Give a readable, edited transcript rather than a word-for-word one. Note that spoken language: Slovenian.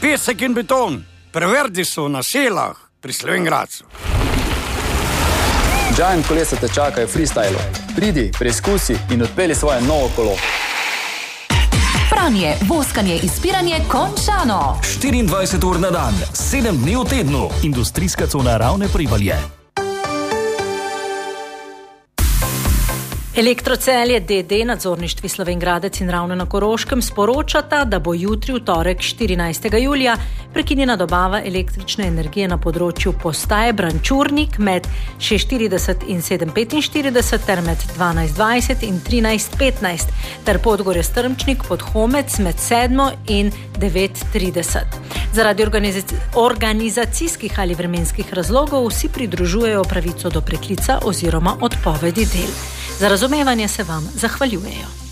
pesek in beton. Preverdi so na selah pri Slovenj Gradcu. Giant kolesa te čakajo v freestylu. Pridi, preizkusi in odpeli svoje novo kolo. Pranje, voskanje, izpiranje končano. 24 ur na dan, 7 dni v tednu. Industrijska cona Ravne Prevalje. Elektrocelje DD, nadzorništvi Slovenj Gradec in Ravne na Koroškem sporočata, da bo jutri v torek 14. julija prekinjena dobava električne energije na področju postaje Brančurnik med 6:40 in 7:45 ter med 12:20 in 13:15 ter Podgorje Strmčnik Podhomec med 7 in 9:30. Zaradi organizacijskih ali vremenskih razlogov vsi pridružujejo pravico do preklica oziroma odpovedi del. Za razumevanje se vam zahvaljujejo.